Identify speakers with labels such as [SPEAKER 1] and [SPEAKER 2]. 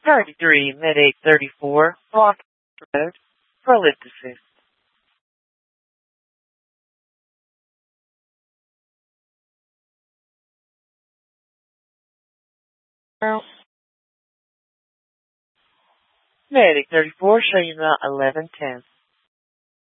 [SPEAKER 1] 33, Med 834, Block Road, for lift assist. Med 834, show you now 1110.